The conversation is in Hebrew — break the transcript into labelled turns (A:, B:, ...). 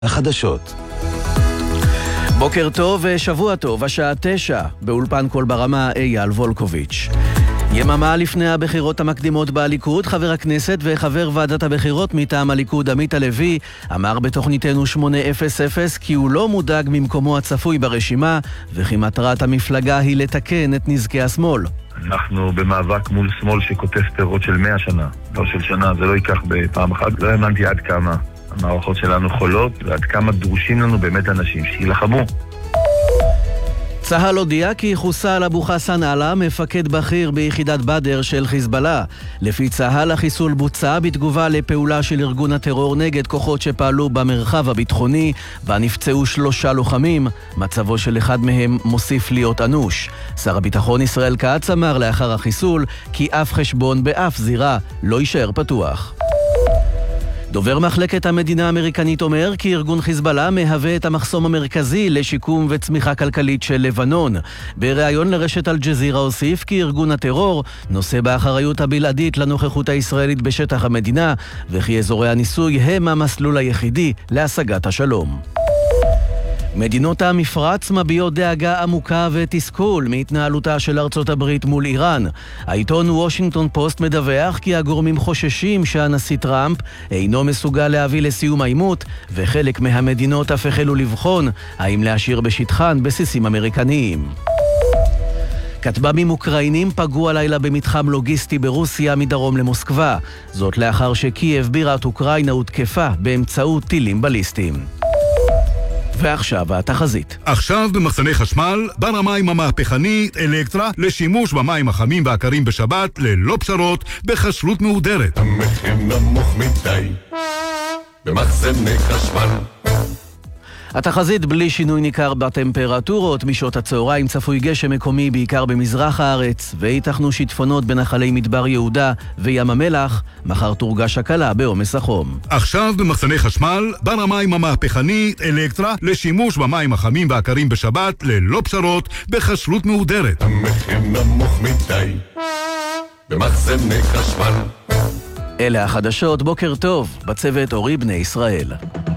A: החדשות. בוקר טוב ושבוע טוב, השעה 9, באולפן קול ברמה אייל וולקוביץ'. יממה לפני הבחירות המקדימות בליכוד, חבר הכנסת וחבר ועדת הבחירות מטעם הליכוד עמית הלוי אמר בתוכניתנו 800 כי הוא לא מודאג ממקומו הצפוי ברשימה וכי מטרת המפלגה היא לתקן את נזקי השמאל.
B: אנחנו במאבק מול שמאל שכותב פירות של 100 שנה, לא של שנה, זה לא ייקח בפעם אחת. לא האמנתי עד כמה המערכות שלנו חולות ועד כמה דרושים לנו באמת אנשים שילחמו.
A: צה"ל הודיע כי חוסל אבו חסן עלה, מפקד בכיר ביחידת בדר של חיזבאללה. לפי צה"ל החיסול בוצע בתגובה לפעולה של ארגון הטרור נגד כוחות שפעלו במרחב הביטחוני, בה נפצעו 3 לוחמים. מצבו של אחד מהם מוסיף להיות אנוש. שר הביטחון ישראל כץ אמר לאחר החיסול כי אף חשבון באף זירה לא יישאר פתוח. דובר מחלקת המדינה האמריקנית אומר כי ארגון חיזבאללה מהווה את המחסום המרכזי לשיקום וצמיחה כלכלית של לבנון. בריאיון לרשת אל-ג'זירה הוסיף כי ארגון הטרור נושא באחריות הבלעדית לנוכחות הישראלית בשטח המדינה, וכי אזורי הניסוי הם המסלול היחידי להשגת השלום. מדינות המפרץ מביעות דאגה עמוקה ותסכול מהתנהלותה של ארצות הברית מול איראן. העיתון וושינגטון פוסט מדווח כי הגורמים חוששים שהנשיא טראמפ אינו מסוגל להביא לסיום העימות, וחלק מהמדינות אף החלו לבחון האם להשאיר בשטחן בסיסים אמריקניים. כטב"מים אוקראינים פגעו הלילה במתחם לוגיסטי ברוסיה מדרום למוסקבה. זאת לאחר שקייב בירת אוקראינה הותקפה באמצעות טילים בליסטיים. ועכשיו התחזית.
C: עכשיו במחסני חשמל, בר המים המהפכנית אלקטרה לשימוש במים החמים והקרים בשבת ללא פשרות בכשרות מהודרת.
D: המחיר נמוך מדי במחסני חשמל.
A: התחזית בלי שינוי ניכר בטמפרטורות. משעות הצהריים צפוי גשם מקומי בעיקר במזרח הארץ, ויתכנו שיטפונות בנחלי מדבר יהודה וים המלח. מחר תורגש הקלה בעומס החום.
C: עכשיו במחסני חשמל, בר המים המהפכנית אלקטרה לשימוש במים החמים והקרים בשבת ללא פשרות בכשרות מהודרת.
D: המחיר נמוך מדי במחסני חשמל.
A: אלה החדשות, בוקר טוב. בצוות אורי בני ישראל.